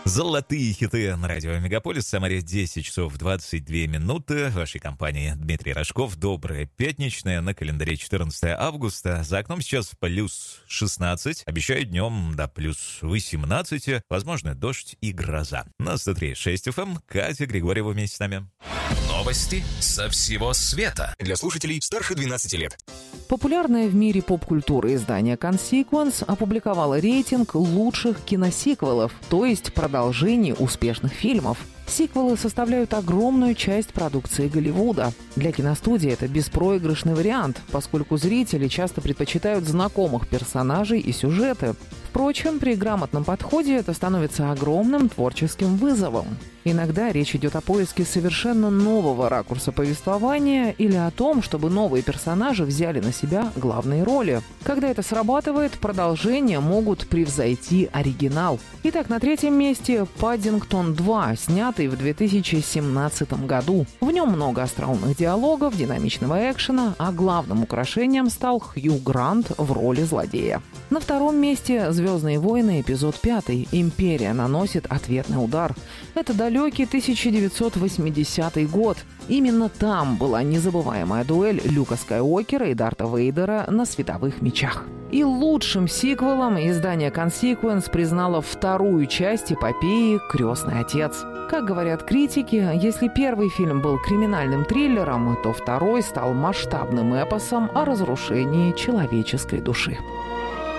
Золотые хиты на радио Мегаполис. Самаре 10 часов 22 минуты. В вашей компании Дмитрий Рожков. Доброе пятничное. На календаре 14 августа. За окном сейчас плюс 16. Обещают днем до плюс 18. Возможно, дождь и гроза. На 103.6 FM. Катя Григорьева вместе с нами. Новости со всего света. Для слушателей старше 12 лет. Популярное в мире поп-культуры издание Consequence опубликовало рейтинг лучших киносиквелов, то есть продолжений успешных фильмов. Сиквелы составляют огромную часть продукции Голливуда. Для киностудии это беспроигрышный вариант, поскольку зрители часто предпочитают знакомых персонажей и сюжеты. Впрочем, при грамотном подходе это становится огромным творческим вызовом. Иногда речь идет о поиске совершенно нового ракурса повествования или о том, чтобы новые персонажи взяли на себя главные роли. Когда это срабатывает, продолжения могут превзойти оригинал. Итак, на третьем месте «Паддингтон 2», снятый в 2017 году. В нем много остроумных диалогов, динамичного экшена, а главным украшением стал Хью Грант в роли злодея. На втором месте «Звездные войны», эпизод 5. «Империя наносит ответный удар». Это далекий 1980 год. Именно там была незабываемая дуэль Люка Скайуокера и Дарта Вейдера на световых мечах. И лучшим сиквелом издание Consequence признало вторую часть эпопеи «Крестный отец». Как говорят критики, если первый фильм был криминальным триллером, то второй стал масштабным эпосом о разрушении человеческой души.